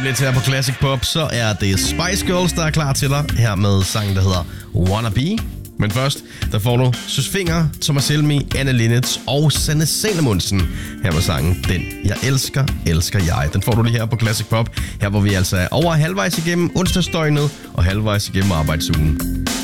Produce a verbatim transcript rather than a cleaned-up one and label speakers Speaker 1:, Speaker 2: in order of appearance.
Speaker 1: lidt her på Classic Pop, så er det Spice Girls, der er klar til dig her med sangen, der hedder Wanna Be. Men først, der får du Søs Fenger, Thomas Helmig, Anne Linnet og Sanne Salomonsen her med sangen Den Jeg Elsker, Elsker Jeg. Den får du lige her på Classic Pop, her hvor vi altså er over halvvejs igennem onsdagsdøgnet og halvvejs igennem arbejdsugen.